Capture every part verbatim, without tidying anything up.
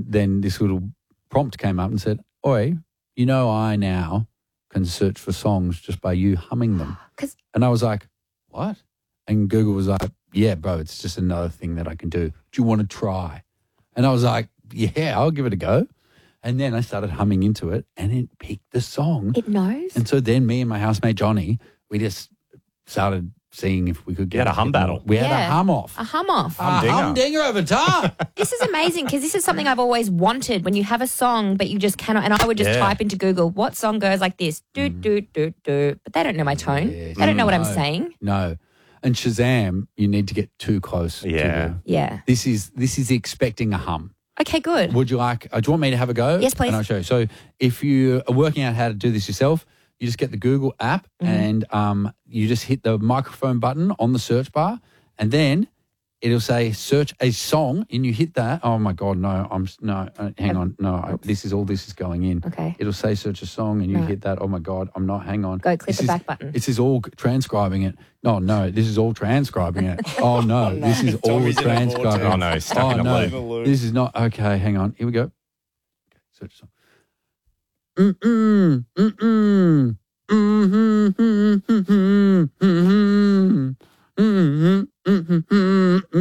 then this little prompt came up and said, "Oi, you know I now can search for songs just by you humming them." And I was like, "What?" And Google was like, "Yeah, bro, it's just another thing that I can do. Do you want to try?" And I was like, "Yeah, I'll give it a go." And then I started humming into it and it picked the song. It knows. And so then me and my housemate Johnny, we just started seeing if we could get had a hum battle. We had Yeah. a hum off. A hum off. A Humdinger. humdinger over time. This is amazing because this is something I've always wanted when you have a song but you just cannot. And I would just Yeah. type into Google, what song goes like this? Do, do, do, do. But they don't know my tone. Yes. They don't know what I'm No. saying. No. And Shazam, you need to get too close. to Yeah. the- Yeah. This is this is expecting a hum. Okay, good. Would you like, uh, do you want me to have a go? Yes, please. And I'll show you. So if you are working out how to do this yourself, you just get the Google app Mm-hmm. and um, you just hit the microphone button on the search bar and then it'll say search a song and you hit that. Oh my God, no, I'm, s- no, uh, hang on. No, I, this is all this is going in. Okay. It'll say search a song and you Right. hit that. Oh my God, I'm not, hang on. Go click This the is- back button. This is all transcribing it. No, no, this is all transcribing it. Oh no, this is all Tommy's in a transcribing. vortex. Oh, no, he's stuck Oh in a no, loop. this is not, okay, hang on. Here we go. Okay, search a song. Mm-mm, mm-mm. Mm-hmm, mm-hmm, mm-hmm, mm-hmm, mm-hmm, mm-hmm,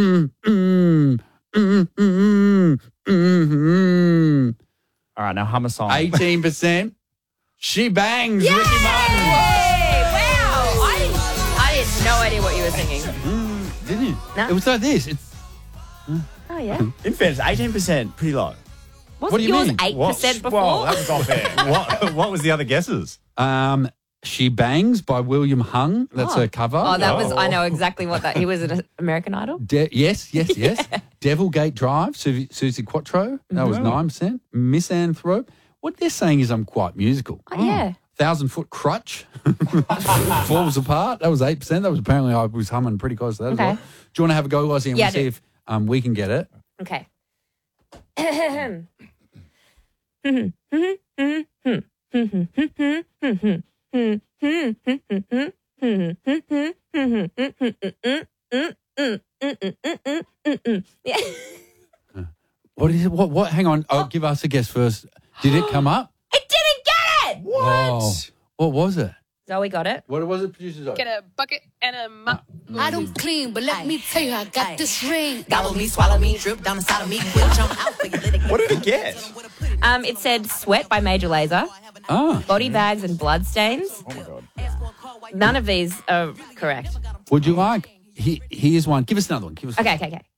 mm-hmm, mm-hmm. All right, now hum a song. eighteen percent. She bangs, Ricky Martin. Hey, wow. I, didn't, I had no idea what you were singing. Mm, didn't you? No. It was like this. It's, Oh, yeah. In fairness, eighteen percent, pretty low. Wasn't do you yours mean? eight percent before? Well, that was off air. what, what was the other guesses? um, She Bangs by William Hung. That's Oh. her cover. Oh, that was, Oh. I know exactly what that, he was an American Idol. De- yes, yes, yes. Devilgate Drive, Su- Susie Quattro. That was nine percent. Misanthrope. What they're saying is I'm quite musical. Oh, yeah. Thousand Foot Crutch falls apart. That was eight percent. That was apparently I was humming pretty close to that Okay. as well. Do you want to have a go, Ozzy, and Yeah, we'll I do. see if um, we can get it? Okay. Yeah. What is it? What? What? Hang on. Oh, give us a guess first. Did it come up? It didn't get it. Oh, what was it? Zoe got it. What was it, producer Zoe? Get a bucket and a mop. I don't clean, but let me tell you, I got this ring. Gobble me, swallow me, drip down inside of me. We'll jump out for you. Let it What did it get? Um, it said Sweat by Major Lazer, Ah, Body Bags and Bloodstains. Oh, my God. None of these are correct. would you like? He, here's one. Give us another one. Give us. Okay, okay, okay.